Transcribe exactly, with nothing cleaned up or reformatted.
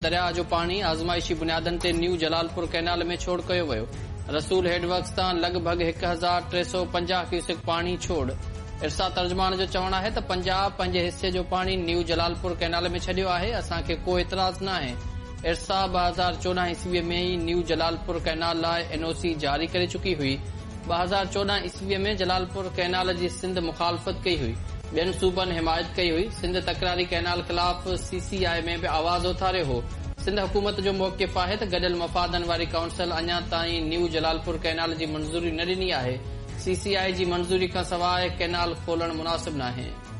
दरिया जो पानी आज़माइशी बुनियादनि ते न्यू जलालपुर कैनाल में छोड़ कयो वियो। रसूल हेडवर्क्स तां लॻभॻ हिक हज़ार टे सौ पंजाह क्यूसेक पाणी छोड़। इरसा तर्जमान जो चवणु आहे त पंजाब पंहिंजे हिसे जो पाणी न्यू जलालपुर कैनाल में छॾियो आहे। असांखे को इतराज़ न आहे। इरसा ॿ हज़ार चोॾहं ईस्वीअ में ई न्यू जलालपुर कैनाल लाइ एनओसी जारी करे चुकी हुई। ॿ हज़ार चोॾहं ईस्वीअ में जलालपुर कैनाल जी सिंध मुखालफ़त कई हुई। ॿियनि सूबनि हिमायत कई हुई। सिंध तकरारी कैनाल ख़िलाफ़ सीसीआई में बि आवाज़ उथारियो हो। सिंध हुकूमत जो मौक़िफ़ आहे त गॾियल मफ़ादनि वारी काउंसिल अञा ताईं न्यू जलालपुर कैनाल जी मंज़ूरी न ॾिनी आहे। सीसीआई जी मंज़ूरी खां सवाइ कैनाल खोलणु मुनासिब नाहे।